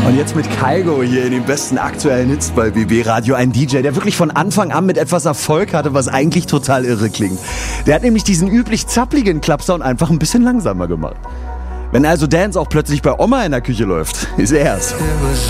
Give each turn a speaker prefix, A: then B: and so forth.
A: Und jetzt mit Kygo hier in den besten aktuellen Hits bei BB Radio. Ein DJ, der wirklich von Anfang an mit etwas Erfolg hatte, was eigentlich total irre klingt. Der hat nämlich diesen üblich zappligen Clubsound einfach ein bisschen langsamer gemacht. Wenn also Dance auch plötzlich bei Oma in der Küche läuft, ist er's.